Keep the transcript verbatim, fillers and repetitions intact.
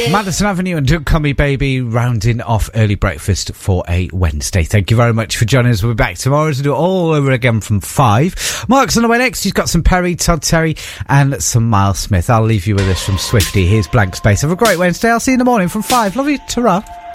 Madison Avenue and Don't Call Me Baby rounding off early breakfast for a Wednesday. Thank you very much for joining us. We'll be back tomorrow to do it all over again from five. Mark's on the way next. He's got some Perry, Todd Terry and some Miles Smith. I'll leave you with this from Swifty. Here's Blank Space. Have a great Wednesday. I'll see you in the morning from five. Love you. Ta-ra.